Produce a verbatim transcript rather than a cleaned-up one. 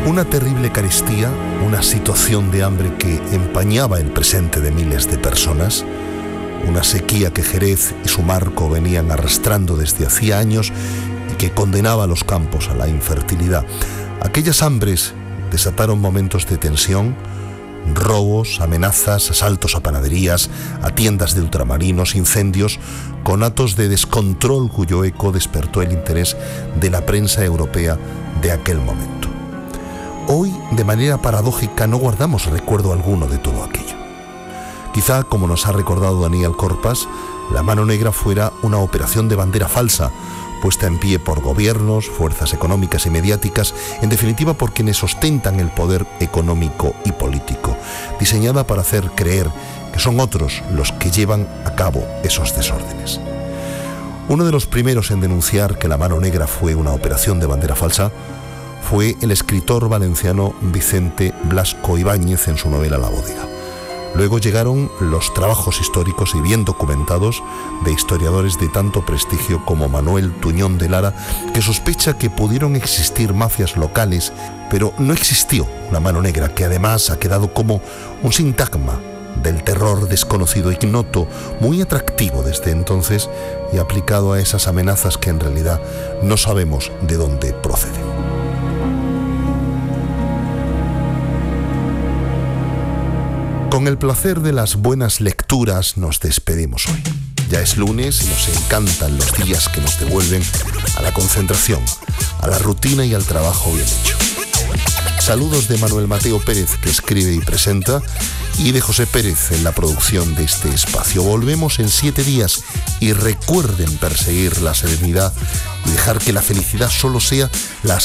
Una terrible carestía, una situación de hambre que empañaba el presente de miles de personas, una sequía que Jerez y su marco venían arrastrando desde hacía años y que condenaba a los campos a la infertilidad. Aquellas hambres desataron momentos de tensión, robos, amenazas, asaltos a panaderías, a tiendas de ultramarinos, incendios, conatos de descontrol cuyo eco despertó el interés de la prensa europea de aquel momento. Hoy, de manera paradójica, no guardamos recuerdo alguno de todo aquello. Quizá, como nos ha recordado Daniel Corpas, la Mano Negra fuera una operación de bandera falsa, puesta en pie por gobiernos, fuerzas económicas y mediáticas, en definitiva por quienes ostentan el poder económico y político, diseñada para hacer creer que son otros los que llevan a cabo esos desórdenes. Uno de los primeros en denunciar que la Mano Negra fue una operación de bandera falsa fue el escritor valenciano Vicente Blasco Ibáñez en su novela La Bodega. Luego llegaron los trabajos históricos y bien documentados de historiadores de tanto prestigio como Manuel Tuñón de Lara, que sospecha que pudieron existir mafias locales, pero no existió la Mano Negra, que además ha quedado como un sintagma del terror desconocido, ignoto, muy atractivo desde entonces y aplicado a esas amenazas que en realidad no sabemos de dónde proceden. Con el placer de las buenas lecturas nos despedimos hoy. Ya es lunes y nos encantan los días que nos devuelven a la concentración, a la rutina y al trabajo bien hecho. Saludos de Manuel Mateo Pérez, que escribe y presenta, y de José Pérez en la producción de este espacio. Volvemos en siete días y recuerden perseguir la serenidad y dejar que la felicidad solo sea la